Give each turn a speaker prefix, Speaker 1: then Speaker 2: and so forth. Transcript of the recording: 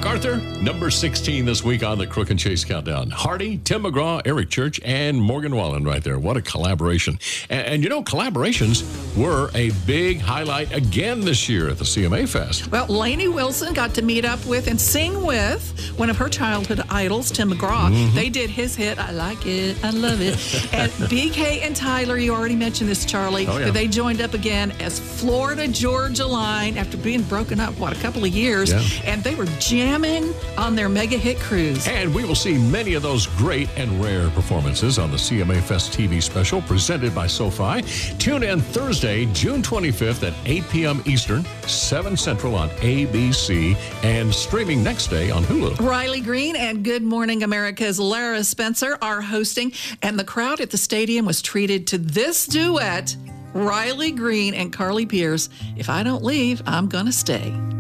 Speaker 1: MacArthur, number 16 this week on the Crook and Chase Countdown. Hardy, Tim McGraw, Eric Church, and Morgan Wallen right there. What a collaboration. And you know, collaborations were a big highlight again this year at the CMA Fest.
Speaker 2: Well, Lainey Wilson got to meet up with and sing with one of her childhood idols, Tim McGraw.
Speaker 1: Mm-hmm.
Speaker 2: They did his hit, I Like It, I Love It. And BK and Tyler, you already mentioned this, Charlie,
Speaker 1: Oh, yeah.
Speaker 2: they joined up again as Florida Georgia Line after being broken up, a couple of years.
Speaker 1: Yeah.
Speaker 2: And they were jamming on their mega hit cruise.
Speaker 1: And we will see many of those great and rare performances on the CMA Fest TV special presented by SoFi. Tune in Thursday, June 25th at 8 p.m. Eastern, 7 Central on ABC, and streaming next day on Hulu.
Speaker 2: Riley Green and Good Morning America's Lara Spencer are hosting, and the crowd at the stadium was treated to this duet, Riley Green and Carly Pierce. If I don't leave, I'm gonna stay.